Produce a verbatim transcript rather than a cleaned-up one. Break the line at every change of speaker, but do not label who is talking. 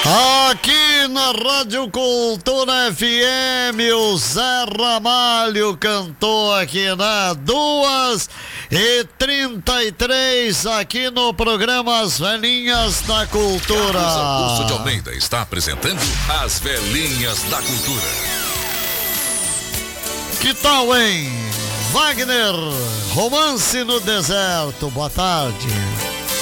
Aqui na Rádio Cultura F M, o Zé Ramalho cantou aqui na duas e trinta e três aqui no programa As Velhinhas da Cultura.
Carlos Augusto de Almeida está apresentando As Velhinhas da Cultura.
Que tal, hein? Wagner, Romance no Deserto, boa tarde.